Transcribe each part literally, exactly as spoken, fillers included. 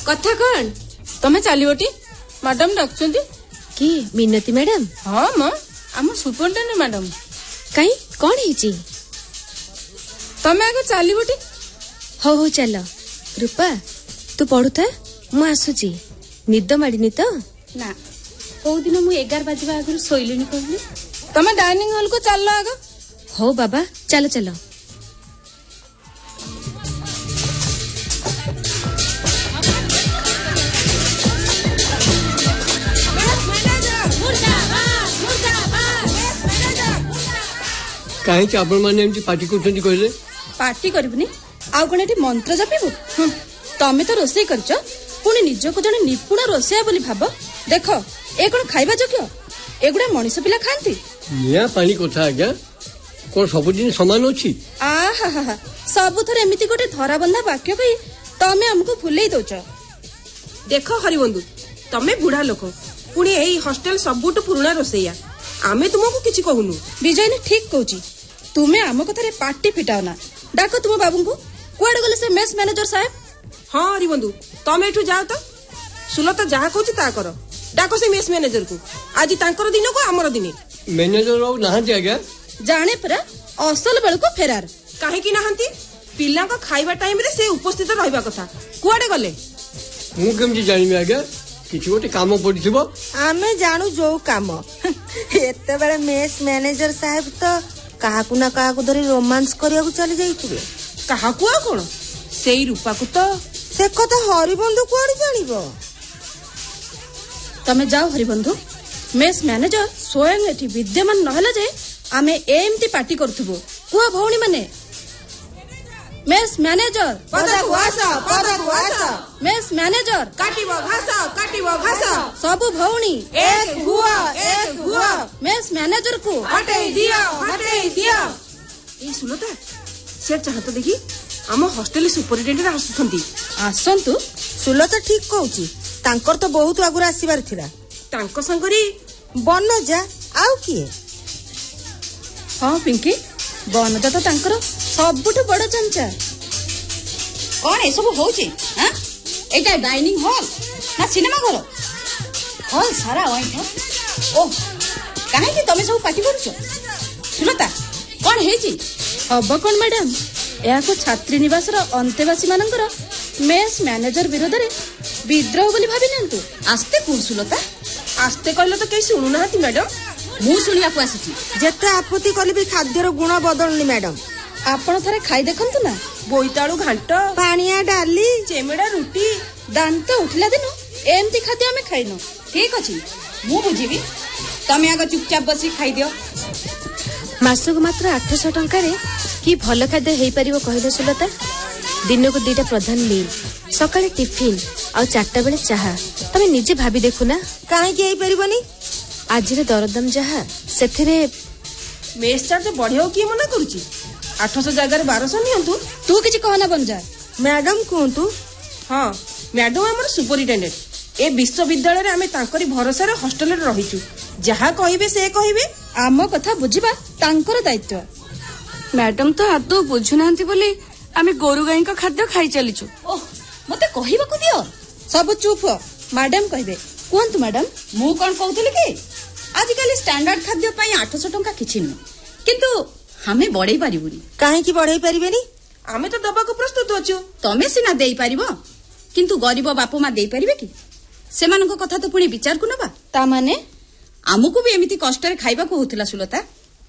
कथा कौन तमे चलियोटी मैडम डाकुचंती कि मिनती मैडम? हाँ म आम सुपरटेंडेंट मैडम। कहीं कौन है? तमे आगे चलियोटी। हो हो चल। रूपा तू पढ़ुता मु आसुची। निद माड़नी तो ना कौ दिन मु एगार बाजवा आगु शोइलिनी कहली। तमे डाइनिंग हॉल को चल आग। हो बाबा चलो चलो। कहीं आपण माने एमती पार्टी करछंती कहले? पार्टी करबनी आ कोन एठी मंत्र जपिबो? तमे तो रोसई करछ पुणी निजको जने निपुण रोसैया बोली भाब। देख ए कोन खाइबा जोग्य? एगुडा मनीष पिला खांती? निया पानी कथा आज्ञा कोन सब दिन समान अछि? आहा हा हा सब थरे एमिति गोटे धरा बंधा वाक्य कहि तमे हमको भुलेई दोछ। देख हरिबंधु तमे बुढ़ा लोक पुणी एई हॉस्टल सबुटु पुराना रोसैया आमे तुमको किछि कहूनु। विजय ने ठीक कहूची तुमे आम कथारे पार्टी फिटाओ ना। डाक तुम बाबू को कुआडे गले से मेस मैनेजर साहेब। हाँ हरिबंधु तमे एठू जाओ तो सुलता जहा कहूची ता करो। डाको से मेस मैनेजर को आज तांकर दिन को हमर दिने। मैनेजर और नहांती आज्ञा जाने परा असल बेल को फेरार काहे की नहांती? पिल्ला को खाइबा टाइम रे से उपस्थित रहबा कथा कुआडे गले? मु केमती जानिबे आज्ञा किछि गोटे काम पड़िथिबो। आमे जानू जो काम एते बेले मेस मैनेजर साहेब तो काहाकु ना काहाकु धरी रोमांस करिया को चली जाइथिबे। काहाकु आ कोन सेई रूपा को तो से कथा हरिबंधु कुआडे जानिबो? तमे जाओ हरिबंधु मेस मैनेजर स्वयं एठी विद्यमान नहला जे आमे एमती पार्टी करथुबो। कुआ भौणी माने मेस मैनेजर पदक वासा पदक वासा मेस मैनेजर काटिबो घासा काटिबो घासा सब भौणी एक हुआ एक हुआ मेस मैनेजर को हटाई दिया हटाई दिया। ए सुनता से चाहत देखि हम हॉस्टल सुपरिटेंडेंट आसुथंती। आसंतु सुलता ठीक कहूची तांकर तो बहुत आगुर आसीबार थिला। तांको संगरी बनजा आउ किए? हाँ पिंकी बनजा तो तांकर सबुठु बड़ चंचा। कौन ए सब होची? हां एटा डाइनिंग हॉल ना सिनेमा घर? हॉल सारा ओइठ। ओ काहे कि तमे सब पार्टी करूछ? सुनता कौन हेची? अब कौन मैडम या को छात्री निवास रो अंतेवासी मानकर मेस मैनेजर विरोध रे विद्रोह बोली भाबी नंतु। आस्ते कुन सुलता आस्ते कहले तो केही सुनु नाहती मैडम। मु सुनिया को आसीची जेते आपत्ति कले भी खाद्यर गुण बदलनी मैडम। आपण थरे खाई देखंतु ना बोईताळु घांट पानिया डाली चेमेडा रुटी दांत उठला दिनो एमती खाद्य हमें खाइनो। ठीक अछि मु बुझिबी तमे आग चुपचाप बसी खाई दियो। मासक मात्र आठ सौ टंका रे कि भल खाद्य हेई परिबो कहले सुलता? दिन को दुईटा प्रधान मील सकाळे टिफिन आ चारटा बेले चाहा तमे निजे भाबी देखु ना। काहे कि हेई परिबोनी? आज रे दरदम जहा सेथिरे मेस चार्ज बढ़ियो की मना करूची? आठ सौ जगह बारह सौ नियंतु। तू किछि कहना बनजा मैडम कहतु। हाँ मैडम हमर सुपरिटेंडेंट ए विश्वविद्यालय रे आमे तांकरी भरोसा रे हॉस्टल रे रहिचु। जहा कहिबे से कहिबे आम कथा बुझिबा तांकर दायित्व। मैडम तो आदौ बुझुनांती बोली आमे गोरु गाई का खाद्य खाई चलीचु। ओह मते कहिबा को दियो। सब चुप हो मैडम कहबे। कोंतु मैडम मु कोन कहउतली कि आज काली स्टैंडर्ड खाद्य पई आठ सौ टंका किछि न किंतु हमें बढ़ई पारिबुनी। काहे कि बढ़ई परिबेनी? आमे तो दबा को प्रस्तुत होछु। तमे सिना देई पारिबो किंतु गरीब बापू मा देई परिबे कि? सेमानको कथा तो पुणी विचार को नबा। ता माने आमुको भी एमिति कष्ट रे खाइबा को होतला सुलता।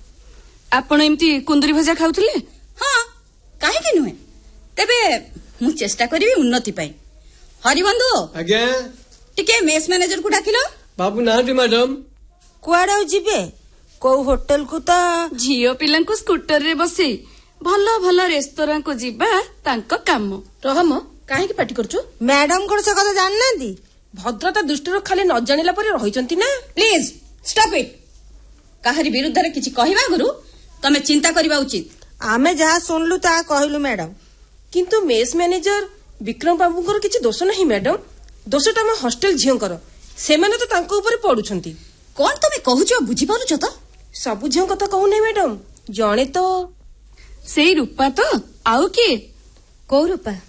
आपण एमिति कुंदरी भजा खाउतले? हां काहे कि नुहे तेबे मु चेष्टा करिवि उन्नति पई। हरिबंधु आज्ञा टिके मेस मैनेजर को डाकिलो। बाबू नाहंती मैडम। कुआडे जिबे? को होटल को तो झियो पिलां को स्कूटर रे बसी भलो भलो रेस्तोरां को जिबा तांको काम। रहम काहे की पार्टी करछु? मैडम कोन से कथा जाननांती? भद्रता दृष्टि खाली न जानिला परे रहिचंती ना। Please stop it. काहरी विरुद्ध रे किछि कहिबा गुरु तमे चिंता करिबा उचित। आमे जहा सुनलु ता कहलु मैडम। किंतु मेस मैनेजर विक्रम बाबूଙ୍କର କିଛି दोष ନାହିଁ मैडम। दोषटा म हॉस्टल झियोंकर सेमाने तो तांको ऊपर पडुछंती। कोन तमे कहूछ बुझी पारुछ त? सब झियो कथा कहू नै मैडम जणे तो सेई रूपा तो आउ के को रूपा?